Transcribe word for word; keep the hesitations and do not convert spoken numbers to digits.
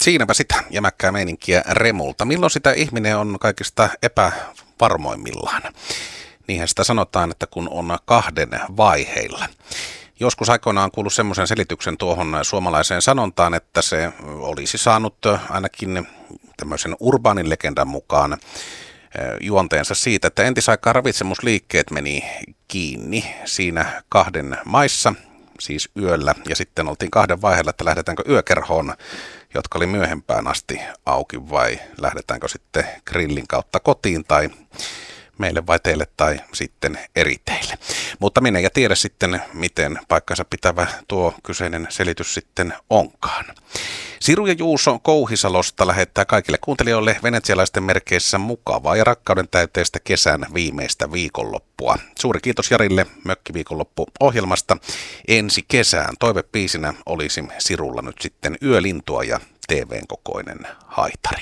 Siinäpä sitä jämäkkää meininkiä Remulta. Milloin sitä ihminen on kaikista epävarmoimmillaan? Niinhän sitä sanotaan, että kun on kahden vaiheilla. Joskus aikoinaan kuullut semmoisen selityksen tuohon suomalaiseen sanontaan, että se olisi saanut ainakin tämmöisen urbaanin legendan mukaan juonteensa siitä, että entisaikaan ravitsemusliikkeet meni kiinni siinä kahden maissa, siis yöllä, ja sitten oltiin kahden vaiheella, että lähdetäänkö yökerhoon, jotka oli myöhempään asti auki, vai lähdetäänkö sitten grillin kautta kotiin, tai meille vai teille, tai sitten eri teille. Mutta minä ja tiedä sitten, miten paikkansa pitävä tuo kyseinen selitys sitten onkaan. Siru ja Juuso Kouhisalosta lähettää kaikille kuuntelijoille venetsialaisten merkeissä mukavaa ja rakkauden täyteistä kesän viimeistä viikonloppua. Suuri kiitos Jarille mökkiviikonloppu-ohjelmasta. Ensi kesään toivepiisinä olisi Sirulla nyt sitten Yölintua ja T V:n kokoinen haitari.